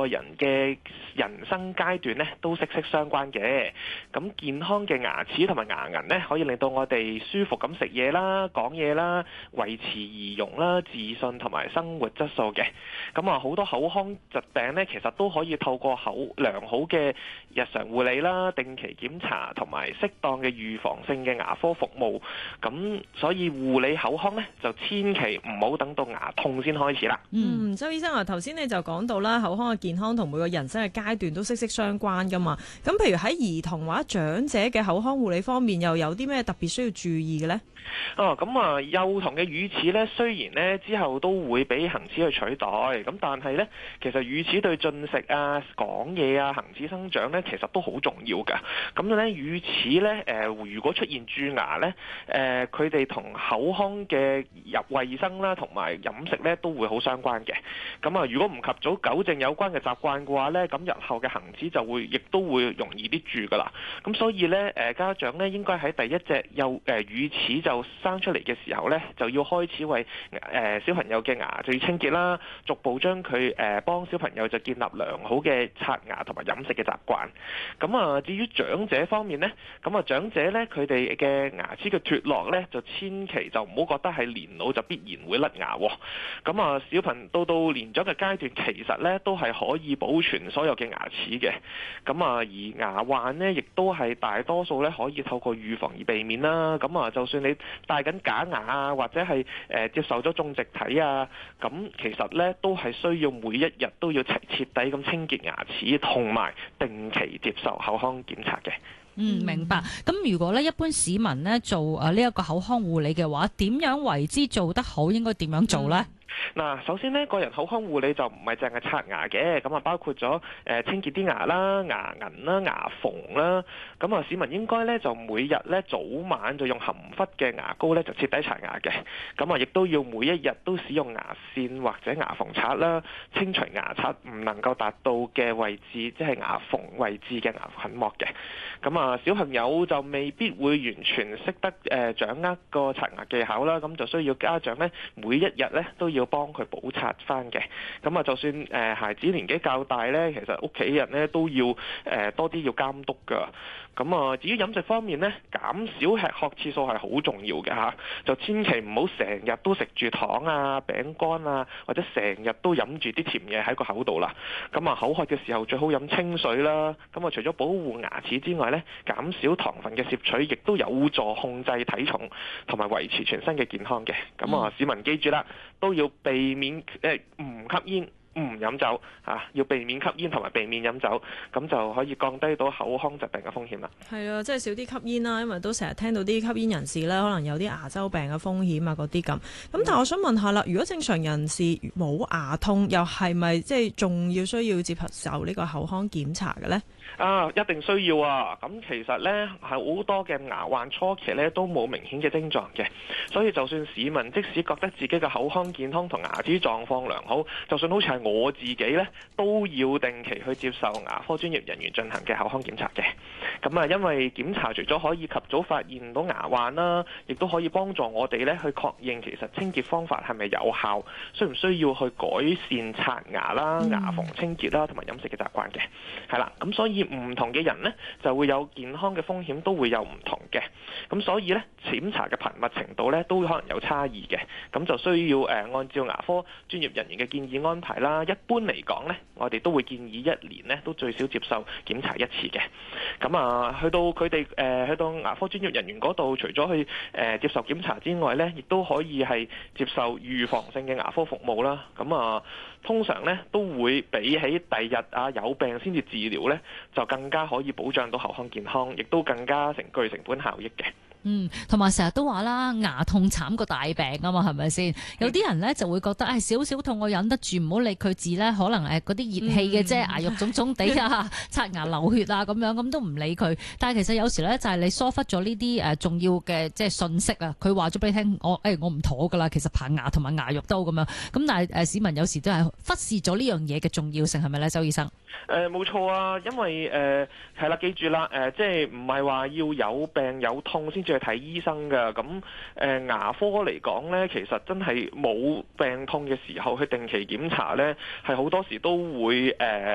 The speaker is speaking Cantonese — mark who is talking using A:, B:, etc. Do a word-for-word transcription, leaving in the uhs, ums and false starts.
A: 個人嘅人生階段咧都息息相關嘅。咁健康嘅牙齒同埋牙齦咧，可以令到我哋舒服咁食嘢啦、講嘢啦、維持儀容啦、自信同埋生活質素嘅。咁啊，好多口腔疾病咧，其實都可以透過口良好嘅日常護理啦、定期檢查同埋適當嘅預防性嘅牙科服務。咁所以護理口腔咧，就千祈唔好等到牙痛先開始啦。
B: 嗯，周醫生啊，頭先你就講到啦，口腔嘅健康同每個人生嘅階段都息息相關噶嘛。咁譬如喺兒童或者長者嘅口腔護理方面，又有啲咩特別需要注意嘅呢？
A: 哦，咁啊，幼童嘅乳齒咧，雖然咧之後都會俾恆齒去取代，咁但係咧，其實乳齒對進食啊、講嘢啊、恆齒生長咧，其實都好重要㗎。咁咧，乳齒咧，誒、呃，如果出現蛀牙咧，誒、呃，佢哋同口腔嘅入衛生啦，同埋飲食咧，都會好相關嘅。咁啊，如果唔及早糾正有關嘅習慣嘅話咧，咁日後嘅恆齒就會，亦都會容易啲蛀㗎啦。咁所以咧，誒，家長咧應該喺第一隻幼誒、呃、乳齒就生出嚟嘅時候咧，就要開始為誒、呃、小朋友嘅牙就要清潔啦，逐步將佢誒幫小朋友就建立良好嘅刷牙同埋飲食嘅習慣。咁啊，至於長者方面咧，咁啊長者咧佢哋嘅牙齒嘅脫落咧，就千祈就唔好覺得係年老就必然會甩牙。咁啊，小朋友到到年長嘅階段，其實咧都係可以保存所有嘅牙齒嘅。咁啊，而牙患咧，亦都係大多數咧可以透過預防而避免啦。咁啊，就算你戴緊假牙啊，或者係誒、呃、接受咗種植體啊，咁其實咧都係需要每一日都要徹徹底咁清潔牙齒，同埋定期接受口腔檢查嘅。
C: 嗯，明白。咁如果咧一般市民咧做誒呢一個口腔護理嘅話，點樣為之做得好？應該點樣做呢？
A: 嗱，首先呢個人口腔護理就唔係淨係刷牙嘅，咁啊包括咗誒清潔啲牙啦、牙齦啦、牙縫啦，咁啊市民應該咧就每日咧早晚就用含氟嘅牙膏咧就徹底刷牙嘅，咁啊亦都要每一日都使用牙線或者牙縫刷啦，清除牙刷唔能夠達到嘅位置，即係牙縫位置嘅牙菌膜嘅。咁啊小朋友就未必會完全識得誒掌握個刷牙技巧啦，咁就需要家長咧每一日咧都要幫佢補刷翻嘅。咁啊就算誒孩子年紀較大咧，其實屋企人咧都要誒多啲要監督噶。咁啊至於飲食方面咧，減少吃喝次數係好重要嘅嚇，就千祈唔好成日都食住糖啊、餅乾啊，或者成日都飲住啲甜嘢喺個口度啦。咁啊口渴嘅時候最好飲清水啦。咁啊除咗保護牙齒之外咧，減少糖分嘅攝取，亦都有助控制體重同埋維持全身嘅健康嘅。咁啊市民記住啦，都要避免誒唔吸煙、唔飲酒嚇，要避免吸煙同埋避免飲酒，咁就可以降低到口腔疾病嘅風險啦。
B: 係啊，即係少啲吸煙啦，因為都成日聽到啲吸煙人士咧，可能有啲牙周病嘅風險啊嗰啲咁。咁但係我想問下啦，如果正常人士冇牙痛，又係咪即係仲要需要接受呢個口腔檢查嘅呢？
A: 啊，一定需要啊！咁其實呢，係好多嘅牙患初期呢都冇明顯嘅症狀嘅，所以就算市民即使覺得自己嘅口腔健康同牙齒狀況良好，就算好似係我自己呢，都要定期去接受牙科專業人員進行嘅口腔檢查嘅。咁啊，因為檢查除咗可以及早發現到牙患啦，亦都可以幫助我哋呢去確認其實清潔方法係咪有效，需唔需要去改善刷牙啦、牙縫清潔啦，同埋飲食嘅習慣嘅。係啦，咁所以唔同嘅人呢，就會有健康嘅風險都會有唔同嘅，咁所以呢，檢查嘅頻密程度呢，都可能有差異嘅，咁就需要誒、呃、按照牙科專業人員嘅建議安排啦。一般嚟講呢，我哋都會建議一年呢都最少接受檢查一次嘅。咁啊，去到佢哋誒去到牙科專業人員嗰度，除咗去誒、呃、接受檢查之外呢，亦都可以係接受預防性嘅牙科服務啦。咁啊，通常呢都會比起第日啊有病先至治療呢，就更加可以保障到口腔健康，亦都更加成具成本效益嘅。
C: 嗯，同埋成日都話啦，牙痛慘過大病啊嘛，係咪先？有啲人咧就會覺得，誒少少痛我忍得住，唔好理佢治咧，可能誒嗰啲熱氣嘅啫，牙肉腫腫地啊，刷牙流血啊咁樣，咁都唔理佢。但係其實有時咧就係你疏忽咗呢啲誒重要嘅即係信息啊，佢話咗俾你聽，我誒、欸、我唔妥㗎啦，其實棚牙同埋牙肉都咁樣。咁但係誒市民有時都係忽視咗呢樣嘢嘅重要性，係咪咧，周醫生？
A: 誒冇錯啊，因為誒係啦，記住啦，誒、呃、即係唔係話要有病有痛先至去睇醫生㗎。咁誒、呃、牙科嚟講咧，其實真係冇病痛嘅時候去定期檢查咧，係好多時都會誒。呃